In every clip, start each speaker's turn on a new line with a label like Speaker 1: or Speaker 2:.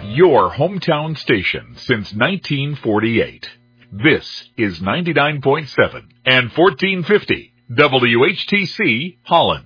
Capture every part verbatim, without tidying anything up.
Speaker 1: your hometown station since nineteen forty-eight. This is ninety-nine point seven and fourteen fifty W H T C Holland.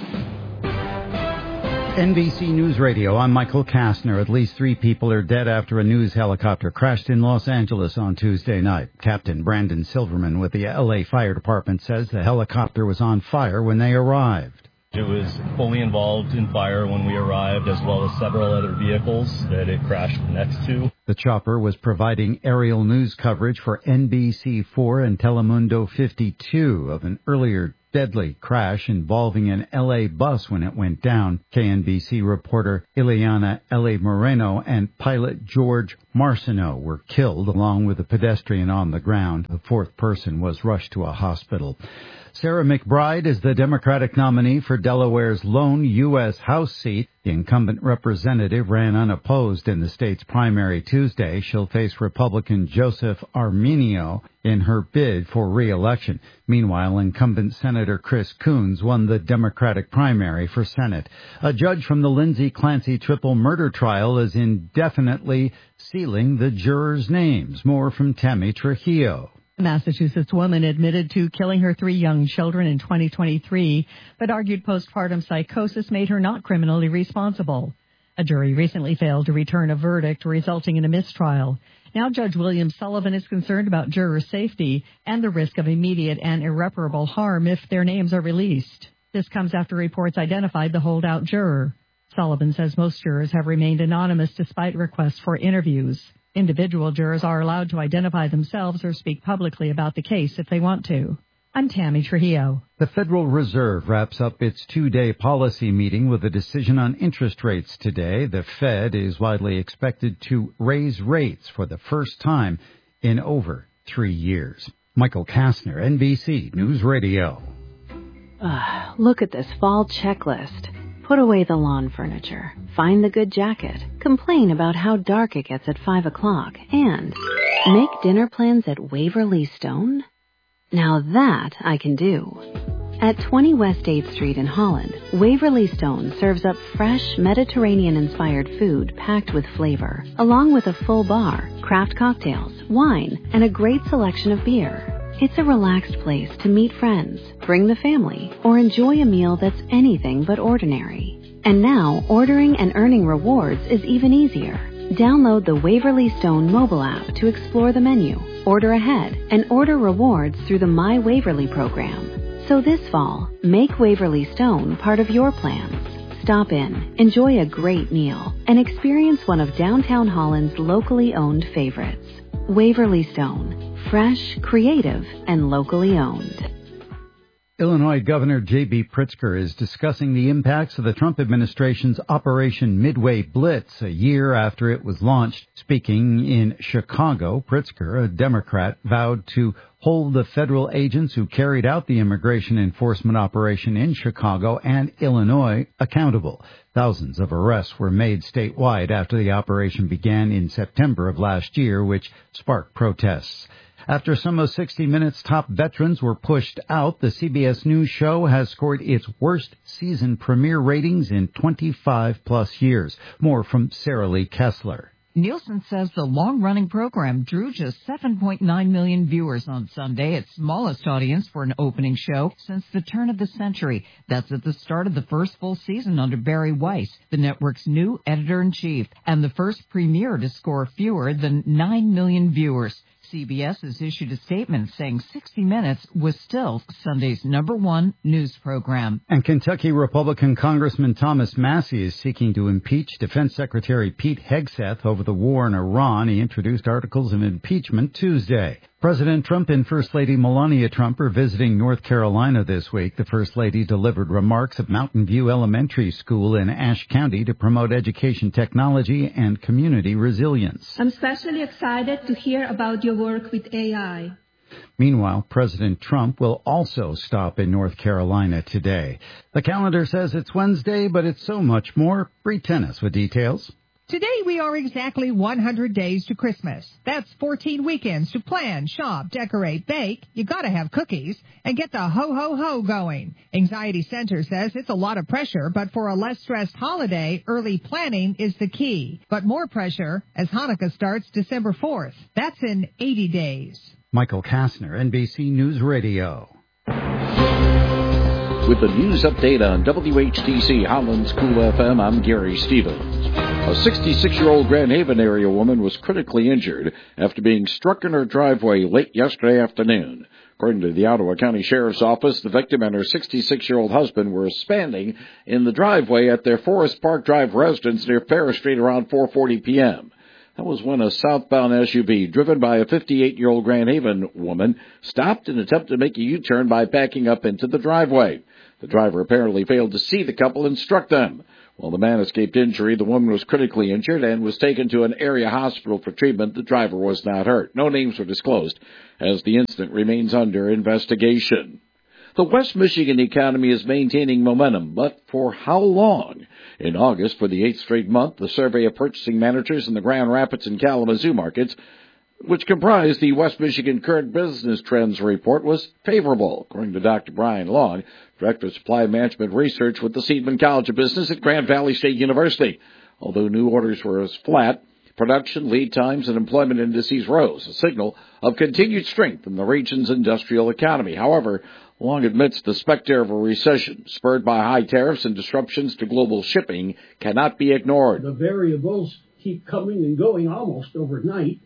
Speaker 2: N B C News Radio, I'm Michael Kastner. At least three people are dead after a news helicopter crashed in Los Angeles on Tuesday night. Captain Brandon Silverman with the L A Fire Department says the helicopter was on fire when they arrived.
Speaker 3: It was fully involved in fire when we arrived, as well as several other vehicles that it crashed next to.
Speaker 2: The chopper was providing aerial news coverage for N B C four and Telemundo fifty-two of an earlier deadly crash involving an L A bus when it went down. K N B C reporter Ileana L A Moreno and pilot George Marciano were killed, along with a pedestrian on the ground. The fourth person was rushed to a hospital. Sarah McBride is the Democratic nominee for Delaware's lone U S House seat. The incumbent representative ran unopposed in the state's primary Tuesday. She'll face Republican Joseph Arminio in her bid for re-election. Meanwhile, incumbent Senator Chris Coons won the Democratic primary for Senate. A judge from the Lindsay Clancy triple murder trial is indefinitely sealing the jurors' names. More from Tammy Trujillo.
Speaker 4: A Massachusetts woman admitted to killing her three young children in twenty twenty-three, but argued postpartum psychosis made her not criminally responsible. A jury recently failed to return a verdict, resulting in a mistrial. Now Judge William Sullivan is concerned about juror safety and the risk of immediate and irreparable harm if their names are released. This comes after reports identified the holdout juror. Sullivan says most jurors have remained anonymous despite requests for interviews. Individual jurors are allowed to identify themselves or speak publicly about the case if they want to. I'm Tammy Trujillo.
Speaker 2: The Federal Reserve wraps up its two-day policy meeting with a decision on interest rates today. The Fed is widely expected to raise rates for the first time in over three years. Michael Kastner, N B C News Radio.
Speaker 5: Uh, look at this fall checklist. Put away the lawn furniture, find the good jacket, complain about how dark it gets at five o'clock, and make dinner plans at Waverly Stone? Now that I can do. At twenty West eighth Street in Holland, Waverly Stone serves up fresh, Mediterranean-inspired food packed with flavor, along with a full bar, craft cocktails, wine, and a great selection of beer. It's a relaxed place to meet friends, bring the family, or enjoy a meal that's anything but ordinary. And now, ordering and earning rewards is even easier. Download the Waverly Stone mobile app to explore the menu, order ahead, and order rewards through the My Waverly program. So this fall, make Waverly Stone part of your plans. Stop in, enjoy a great meal, and experience one of downtown Holland's locally owned favorites. Waverly Stone. Fresh, creative, and locally owned.
Speaker 2: Illinois Governor J B. Pritzker is discussing the impacts of the Trump administration's Operation Midway Blitz a year after it was launched. Speaking in Chicago, Pritzker, a Democrat, vowed to hold the federal agents who carried out the immigration enforcement operation in Chicago and Illinois accountable. Thousands of arrests were made statewide after the operation began in September of last year, which sparked protests. After some of sixty Minutes' top veterans were pushed out, the C B S News show has scored its worst season premiere ratings in twenty-five plus years. More from Sarah Lee Kessler.
Speaker 6: Nielsen says the long-running program drew just seven point nine million viewers on Sunday, its smallest audience for an opening show since the turn of the century. That's at the start of the first full season under Barry Weiss, the network's new editor-in-chief, and the first premiere to score fewer than nine million viewers. C B S has issued a statement saying sixty Minutes was still Sunday's number one news program.
Speaker 2: And Kentucky Republican Congressman Thomas Massie is seeking to impeach Defense Secretary Pete Hegseth over the war in Iran. He introduced articles of impeachment Tuesday. President Trump and First Lady Melania Trump are visiting North Carolina this week. The First Lady delivered remarks at Mountain View Elementary School in Ashe County to promote education technology and community resilience.
Speaker 7: I'm especially excited to hear about your work with A I.
Speaker 2: Meanwhile, President Trump will also stop in North Carolina today. The calendar says it's Wednesday, but it's so much more. Bree Tennis with details.
Speaker 8: Today we are exactly one hundred days to Christmas. That's fourteen weekends to plan, shop, decorate, bake. You gotta have cookies and get the ho-ho-ho going. Anxiety Center says it's a lot of pressure, but for a less stressed holiday, early planning is the key. But more pressure as Hanukkah starts December fourth. That's in eighty days.
Speaker 2: Michael Kastner, N B C News Radio.
Speaker 9: With the news update on W H T C Holland's Cool F M, I'm Gary Stevens. A sixty-six-year-old Grand Haven area woman was critically injured after being struck in her driveway late yesterday afternoon. According to the Ottawa County Sheriff's Office, the victim and her sixty-six-year-old husband were standing in the driveway at their Forest Park Drive residence near Ferris Street around four forty p.m. That was when a southbound S U V driven by a fifty-eight-year-old Grand Haven woman stopped and attempted to make a U-turn by backing up into the driveway. The driver apparently failed to see the couple and struck them. While the man escaped injury, the woman was critically injured and was taken to an area hospital for treatment. The driver was not hurt. No names were disclosed, as the incident remains under investigation. The West Michigan economy is maintaining momentum, but for how long? In August, for the eighth straight month, the survey of purchasing managers in the Grand Rapids and Kalamazoo markets, which comprised the West Michigan Current Business Trends Report, was favorable, according to Doctor Brian Long, Director of Supply Management Research with the Seidman College of Business at Grand Valley State University. Although new orders were as flat, production, lead times, and employment indices rose, a signal of continued strength in the region's industrial economy. However, Long admits the specter of a recession, spurred by high tariffs and disruptions to global shipping, cannot be ignored.
Speaker 10: The variables keep coming and going almost overnight.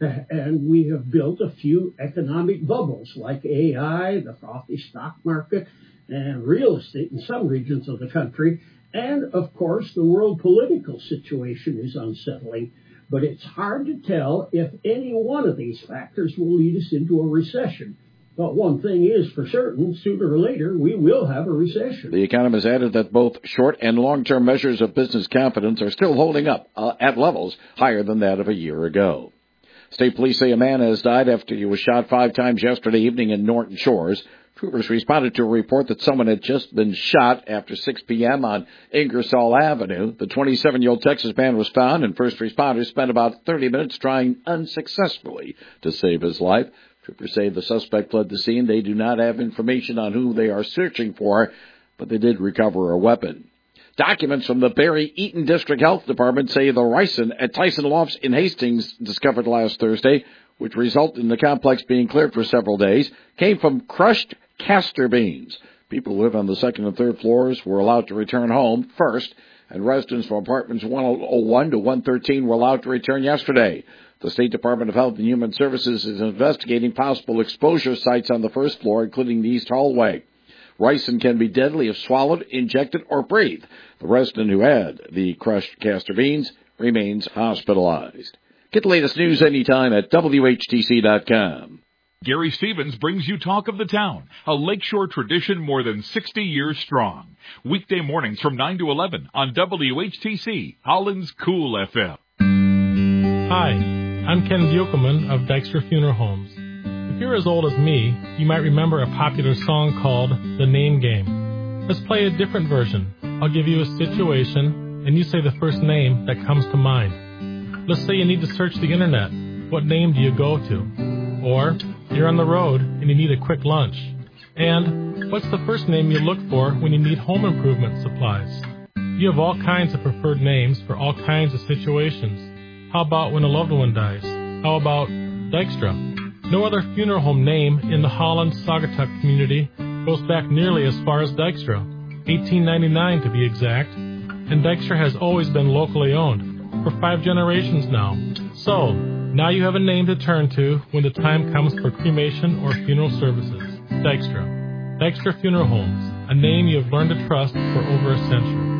Speaker 10: And we have built a few economic bubbles like A I, the frothy stock market, and real estate in some regions of the country. And, of course, the world political situation is unsettling. But it's hard to tell if any one of these factors will lead us into a recession. But one thing is for certain, sooner or later, we will have a recession.
Speaker 9: The economist added that both short and long-term measures of business confidence are still holding up uh, at levels higher than that of a year ago. State police say a man has died after he was shot five times yesterday evening in Norton Shores. Troopers responded to a report that someone had just been shot after six p.m. on Ingersoll Avenue. The twenty-seven-year-old Texas man was found, and first responders spent about thirty minutes trying unsuccessfully to save his life. Troopers say the suspect fled the scene. They do not have information on who they are searching for, but they did recover a weapon. Documents from the Barrie Eaton District Health Department say the ricin at Tyson Lofts in Hastings, discovered last Thursday, which resulted in the complex being cleared for several days, came from crushed castor beans. People who live on the second and third floors were allowed to return home first, and residents from apartments one oh one to one thirteen were allowed to return yesterday. The State Department of Health and Human Services is investigating possible exposure sites on the first floor, including the east hallway. Ricin can be deadly if swallowed, injected, or breathed. The resident who had the crushed castor beans remains hospitalized. Get the latest news anytime at W H T C dot com.
Speaker 1: Gary Stevens brings you Talk of the Town, a Lakeshore tradition more than sixty years strong. Weekday mornings from nine to eleven on W H T C, Holland's Cool F M.
Speaker 11: Hi, I'm Ken Buchelman of Dykstra Funeral Homes. If you're as old as me, you might remember a popular song called The Name Game. Let's play a different version. I'll give you a situation, and you say the first name that comes to mind. Let's say you need to search the internet. What name do you go to? Or you're on the road and you need a quick lunch. And what's the first name you look for when you need home improvement supplies? You have all kinds of preferred names for all kinds of situations. How about when a loved one dies? How about Dykstra? No other funeral home name in the Holland-Saugatuck community goes back nearly as far as Dykstra, eighteen ninety-nine to be exact, and Dykstra has always been locally owned, for five generations now. So, now you have a name to turn to when the time comes for cremation or funeral services. Dykstra. Dykstra Funeral Homes, a name you have learned to trust for over a century.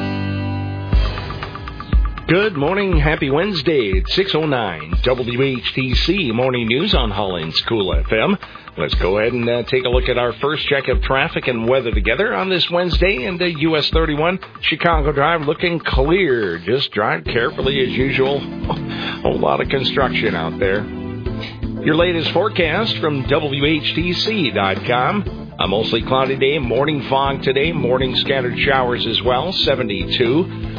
Speaker 12: Good morning. Happy Wednesday. It's six oh nine W H T C Morning News on Holland's Cool F M. Let's go ahead and uh, take a look at our first check of traffic and weather together on this Wednesday. And the U S thirty-one Chicago Drive looking clear. Just drive carefully as usual. A whole lot of construction out there. Your latest forecast from W H T C dot com. A mostly cloudy day, morning fog today, morning scattered showers as well, seventy-two.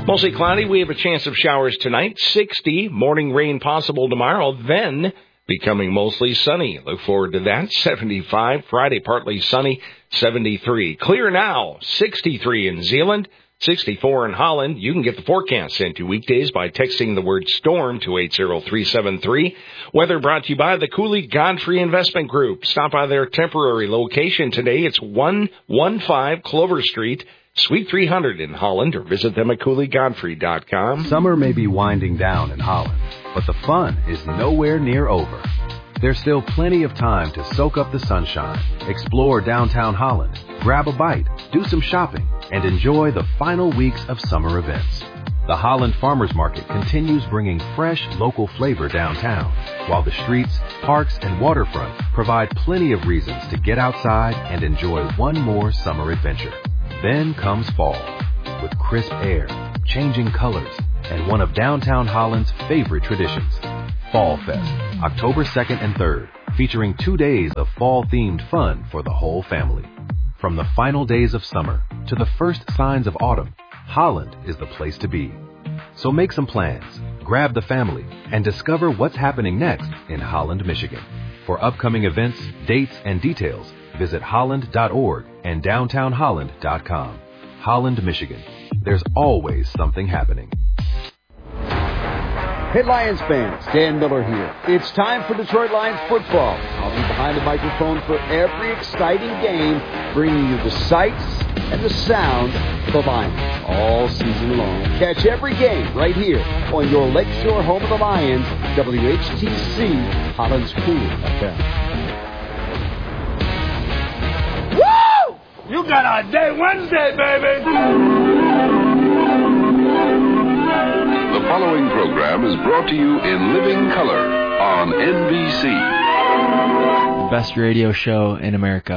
Speaker 12: Mostly cloudy. We have a chance of showers tonight. sixty. Morning rain possible tomorrow. Then becoming mostly sunny. Look forward to that. seventy-five. Friday, partly sunny. seventy-three. Clear now. sixty-three in Zeeland. sixty-four in Holland. You can get the forecast sent to weekdays by texting the word storm to eight zero three seven three. Weather brought to you by the Cooley Godfrey Investment Group. Stop by their temporary location today. It's one fifteen Clover Street, Suite three hundred in Holland, or visit them at cooley godfrey dot com.
Speaker 13: Summer may be winding down in Holland, but the fun is nowhere near over. There's still plenty of time to soak up the sunshine, explore downtown Holland, grab a bite, do some shopping, and enjoy the final weeks of summer events. The Holland Farmers Market continues bringing fresh, local flavor downtown, while the streets, parks, and waterfront provide plenty of reasons to get outside and enjoy one more summer adventure. Then comes fall, with crisp air, changing colors, and one of downtown Holland's favorite traditions, Fall Fest, October second and third, featuring two days of fall-themed fun for the whole family. From the final days of summer to the first signs of autumn, Holland is the place to be. So make some plans, grab the family, and discover what's happening next in Holland, Michigan. For upcoming events, dates, and details, visit holland dot org and downtown holland dot com. Holland, Michigan. There's always something happening.
Speaker 14: Hey Lions fans, Dan Miller here. It's time for Detroit Lions football. I'll be behind the microphone for every exciting game, bringing you the sights and the sounds of the Lions all season long. Catch every game right here on your Lakeshore home of the Lions, W H T C, Holland's Cool F M. Woo!
Speaker 15: You got a day Wednesday, baby!
Speaker 16: The following program is brought to you in living color on N B C.
Speaker 17: The best radio show in America.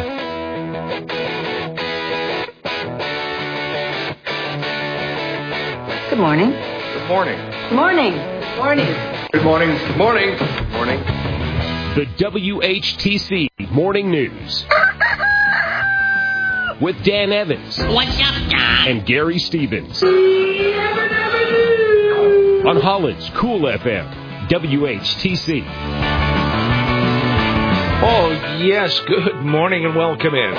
Speaker 18: Good morning.
Speaker 19: Good morning.
Speaker 18: Good morning. Good morning.
Speaker 19: Good morning. Good morning. Good morning.
Speaker 20: The W H T C Morning News. With Dan Evans.
Speaker 21: What's up, Doc?
Speaker 20: And Gary Stevens. On Holland's Cool F M, W H T C.
Speaker 12: Oh, yes. Good morning and welcome in.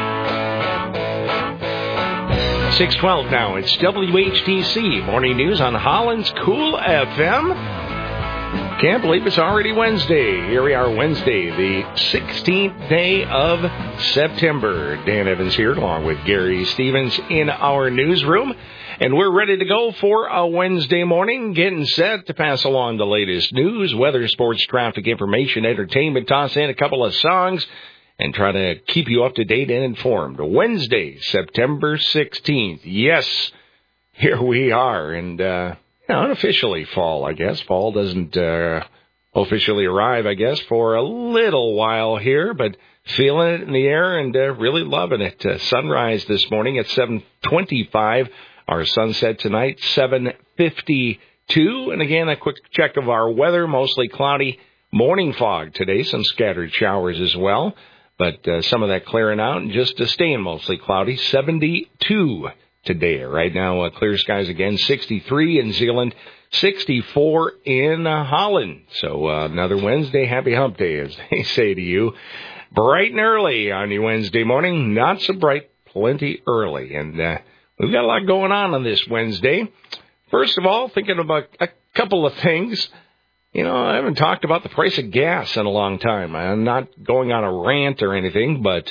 Speaker 12: six twelve now. It's W H T C Morning News on Holland's Cool F M. Can't believe it's already Wednesday. Here we are, Wednesday, the sixteenth day of September. Dan Evans here, along with Gary Stevens in our newsroom. And we're ready to go for a Wednesday morning, getting set to pass along the latest news, weather, sports, traffic, information, entertainment, toss in a couple of songs, and try to keep you up to date and informed. Wednesday, September sixteenth. Yes, here we are. And, uh, you know, unofficially fall, I guess. Fall doesn't uh, officially arrive, I guess, for a little while here, but feeling it in the air and uh, really loving it. Uh, sunrise this morning at seven twenty-five. Our sunset tonight, seven fifty-two. And again, a quick check of our weather, mostly cloudy, morning fog today, some scattered showers as well. But uh, some of that clearing out and just uh, staying mostly cloudy, seventy-two today. Right now, uh, clear skies again, sixty-three in Zeeland, sixty-four in uh, Holland. So uh, another Wednesday, happy hump day, as they say to you. Bright and early on your Wednesday morning, not so bright, plenty early. And uh, we've got a lot going on on this Wednesday. First of all, thinking about a couple of things. You know, I haven't talked about the price of gas in a long time. I'm not going on a rant or anything, but,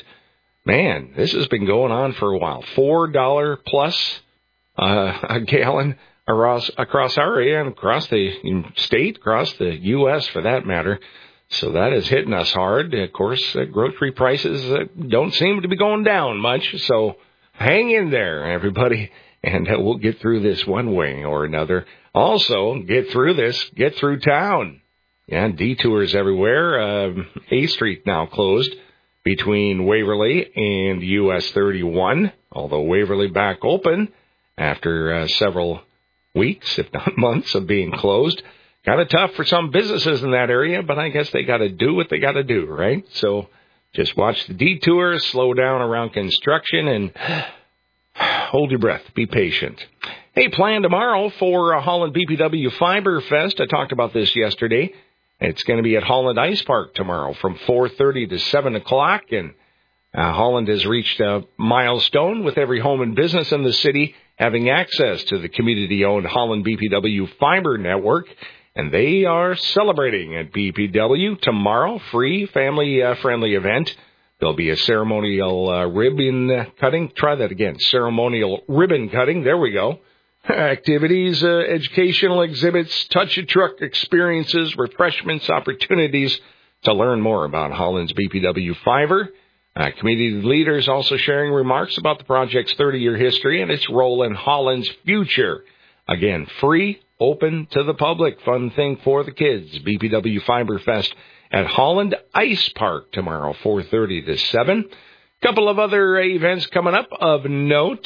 Speaker 12: man, this has been going on for a while. four dollars plus uh, a gallon across, across our area and across the state, across the U S for that matter. So that is hitting us hard. Of course, uh, grocery prices uh, don't seem to be going down much, so hang in there, everybody, and uh, we'll get through this one way or another. Also, get through this, get through town. Yeah, detours everywhere. Uh, A Street now closed between Waverly and U S thirty-one, although Waverly back open after uh, several weeks, if not months, of being closed. Kind of tough for some businesses in that area, but I guess they got to do what they got to do, right? So just watch the detours, slow down around construction, and hold your breath. Be patient. Hey, plan tomorrow for uh, Holland B P W Fiber Fest. I talked about this yesterday. It's going to be at Holland Ice Park tomorrow from four thirty to seven o'clock. And uh, Holland has reached a milestone with every home and business in the city having access to the community-owned Holland B P W Fiber Network. And they are celebrating at B P W tomorrow, free, family-friendly uh, event. There'll be a ceremonial uh, ribbon cutting. Try that again. Ceremonial ribbon cutting. There we go. Activities, uh, educational exhibits, touch-a-truck experiences, refreshments, opportunities to learn more about Holland's B P W Fiber. Uh, community leaders also sharing remarks about the project's thirty-year history and its role in Holland's future. Again, free, open to the public. Fun thing for the kids. B P W Fiber Fest at Holland Ice Park tomorrow, four thirty to seven. Couple of other events coming up of note.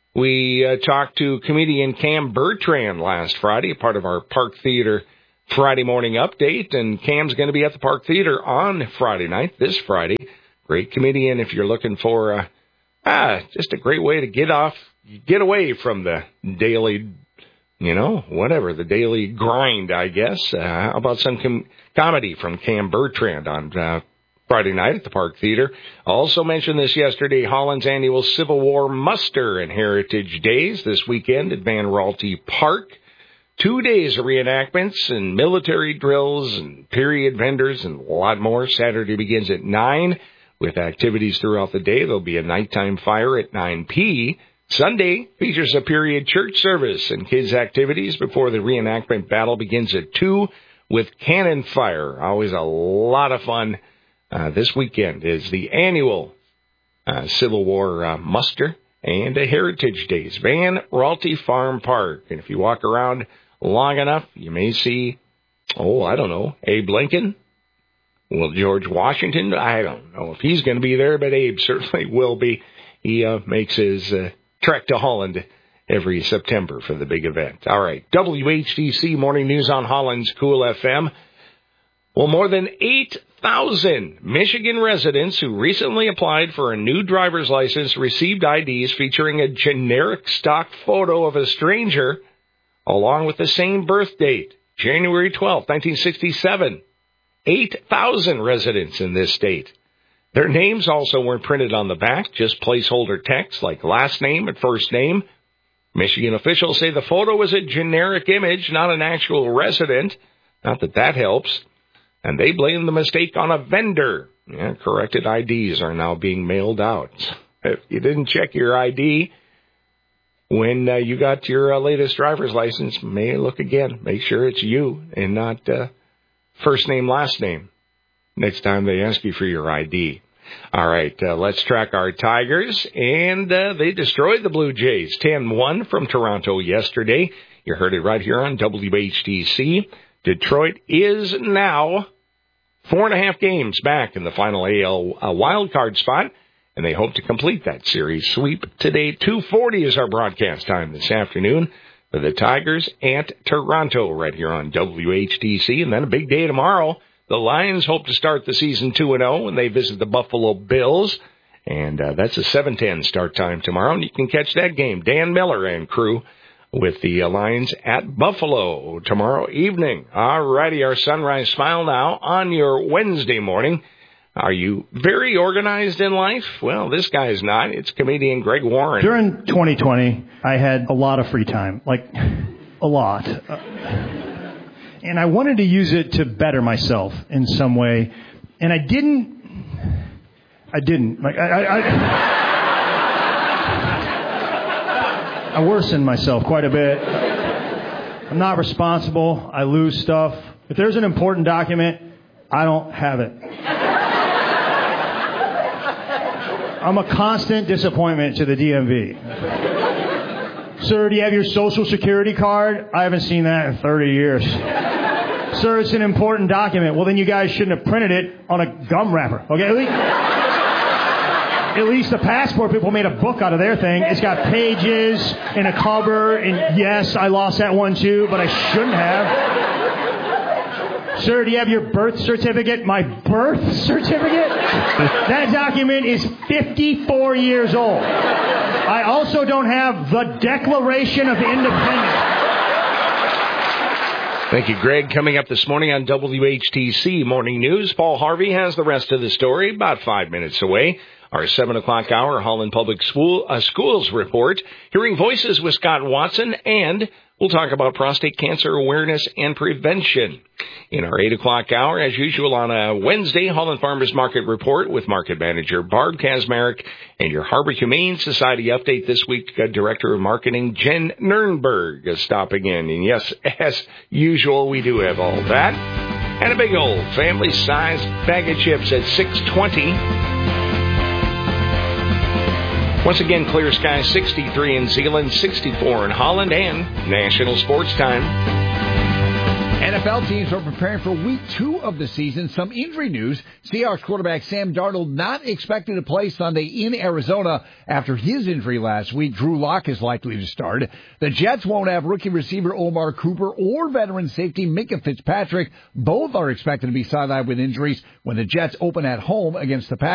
Speaker 12: We uh, talked to comedian Cam Bertrand last Friday, part of our Park Theater Friday morning update, and Cam's going to be at the Park Theater on Friday night, this Friday. Great comedian if you're looking for uh, ah, just a great way to get off, get away from the daily, you know, whatever, the daily grind, I guess. Uh, how about some com- comedy from Cam Bertrand on uh, Friday night at the Park Theater? Also mentioned this yesterday, Holland's annual Civil War Muster and Heritage Days this weekend at Van Raalte Park. Two days of reenactments and military drills and period vendors and a lot more. Saturday begins at nine with activities throughout the day. There'll be a nighttime fire at nine p.m. Sunday features a period church service and kids' activities before the reenactment battle begins at two with cannon fire. Always a lot of fun. Uh, this weekend is the annual uh, Civil War uh, Muster and a Heritage Days, Van Raalte Farm Park. And if you walk around long enough, you may see, oh, I don't know, Abe Lincoln. Well, George Washington, I don't know if he's going to be there, but Abe certainly will be. He uh, makes his uh, trek to Holland every September for the big event. All right, W H T C Morning News on Holland's Cool F M. Well, more than eight thousand Michigan residents who recently applied for a new driver's license received I Ds featuring a generic stock photo of a stranger along with the same birth date, January twelfth, nineteen sixty-seven. eight thousand residents in this state. Their names also weren't printed on the back, just placeholder text like last name and first name. Michigan officials say the photo was a generic image, not an actual resident. Not that that helps. And they blame the mistake on a vendor. Yeah, corrected I Ds are now being mailed out. If you didn't check your I D when uh, you got your uh, latest driver's license, may look again. Make sure it's you and not uh, first name, last name next time they ask you for your I D. All right, uh, let's track our Tigers. And uh, they destroyed the Blue Jays ten one from Toronto yesterday. You heard it right here on W H T C. Detroit is now four and a half games back in the final A L uh, wildcard spot, and they hope to complete that series sweep today. two forty is our broadcast time this afternoon for the Tigers at Toronto right here on W H T C. And then a big day tomorrow. The Lions hope to start the season two and oh when they visit the Buffalo Bills, and uh, that's a seven ten start time tomorrow, and you can catch that game. Dan Miller and crew with the Lions at Buffalo tomorrow evening. All righty, our Sunrise Smile now on your Wednesday morning. Are you very organized in life? Well, this guy's not. It's comedian Greg Warren.
Speaker 21: During twenty twenty, I had a lot of free time, like a lot. Uh, and I wanted to use it to better myself in some way. And I didn't. I didn't. Like I... I, I I worsen myself quite a bit. I'm not responsible. I lose stuff. If there's an important document, I don't have it. I'm a constant disappointment to the D M V. Sir, do you have your social security card? I haven't seen that in thirty years. Sir, it's an important document. Well, then you guys shouldn't have printed it on a gum wrapper. Okay, at least, at least the passport people made a book out of their thing. It's got pages and a cover, and yes, I lost that one too, but I shouldn't have. Sir, do you have your birth certificate? My birth certificate? That document is fifty-four years old. I also don't have the Declaration of Independence.
Speaker 12: Thank you, Greg. Coming up this morning on W H T C Morning News, Paul Harvey has the rest of the story about five minutes away. Our seven o'clock hour Holland Public School, uh, Schools report, hearing voices with Scott Watson, and we'll talk about prostate cancer awareness and prevention. In our eight o'clock hour, as usual on a Wednesday, Holland Farmers Market report with market manager Barb Kazmarek, and your Harbor Humane Society update this week. Uh, Director of Marketing Jen Nurnberg is stopping in. And yes, as usual, we do have all that. And a big old family-sized bag of chips at six twenty. Once again, clear skies, sixty-three in Zeeland, sixty-four in Holland, and National Sports Time.
Speaker 3: N F L teams are preparing for week two of the season. Some injury news. Seahawks quarterback Sam Darnold not expected to play Sunday in Arizona after his injury last week. Drew Lock is likely to start. The Jets won't have rookie receiver Omar Cooper or veteran safety Minka Fitzpatrick. Both are expected to be sidelined with injuries when the Jets open at home against the Packers.